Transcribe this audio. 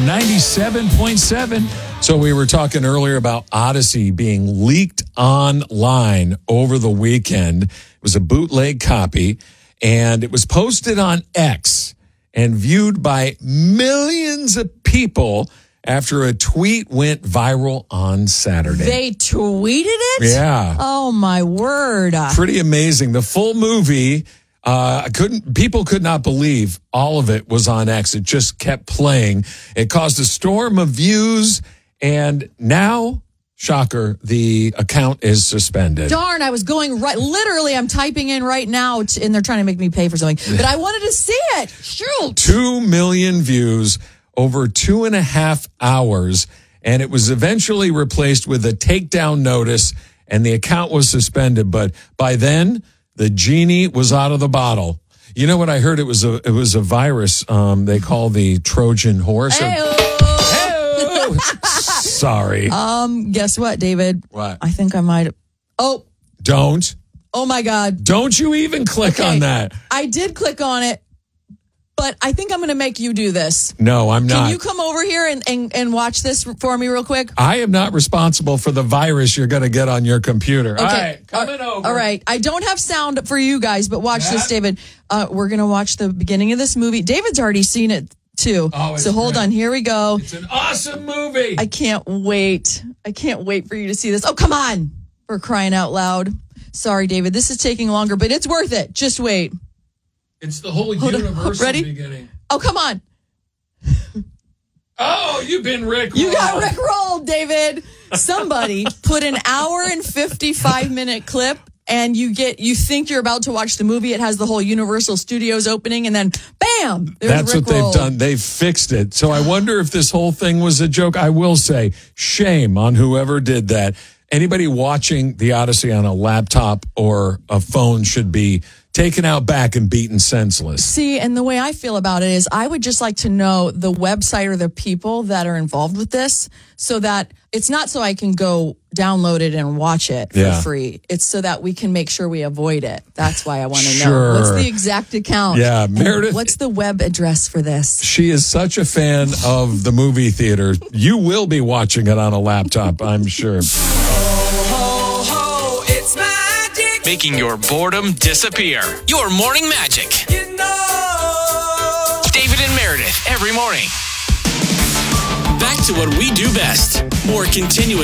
97.7. So we were talking earlier about Odyssey being leaked online over the weekend. It was a bootleg copy, and it was posted on X and viewed by millions of people after a tweet went viral on Saturday. They tweeted it? Yeah. Oh, my word. Pretty amazing. The full movie, people could not believe all of it was on X. It just kept playing. It caused a storm of views, and now, shocker, the account is suspended. Darn, I was going right. Literally, I'm typing in right now, and they're trying to make me pay for something. But I wanted to see it. Shoot. 2 million views over 2.5 hours, and it was eventually replaced with a takedown notice, and the account was suspended. But by then, the genie was out of the bottle. You know what I heard? It was a virus they call the Trojan horse. Hey-o. Sorry. Guess what, David? What? I think I might. Oh. Don't. Oh, my God. Don't you even click on that. I did click on it, but I think I'm going to make you do this. No, I'm not. Can you come over here and watch this for me real quick? I am not responsible for the virus you're going to get on your computer. Okay. All right, coming over. All right. I don't have sound for you guys, but watch this, David. We're going to watch the beginning of this movie. David's already seen it, too. Oh, so hold on. Here we go. It's an awesome movie. I can't wait. I can't wait for you to see this. Oh, come on. For crying out loud. Sorry, David. This is taking longer, but it's worth it. Just wait. It's the whole universal Ready? beginning. Oh, come on. Oh, you've been Rickrolled. You got Rickrolled, David. Somebody put an hour and 55-minute clip, and you think you're about to watch the movie. It has the whole Universal Studios opening, and then bam, there's That's what they've done. They've fixed it. So I wonder if this whole thing was a joke. I will say, shame on whoever did that. Anybody watching the Odyssey on a laptop or a phone should be taken out back and beaten senseless. See, and the way I feel about it is I would just like to know the website or the people that are involved with this, so that it's not so I can go download it and watch it for free. It's so that we can make sure we avoid it. That's why I want to know. What's the exact account? Yeah, Meredith. What's the web address for this? She is such a fan of the movie theater. You will be watching it on a laptop, I'm sure. Making your boredom disappear. Your morning magic. David and Meredith every morning. Back to what we do best. More continuous